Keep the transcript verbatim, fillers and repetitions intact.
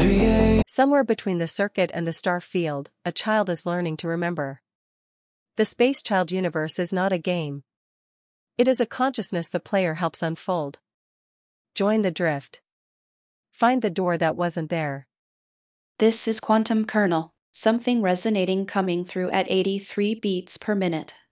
Somewhere between the circuit and the star field, a child is learning to remember. The Space Child universe is not a game. It is a consciousness the player helps unfold. Join the drift. Find the door that wasn't there. This is Quantum Kernel, something resonating coming through at eighty-three beats per minute.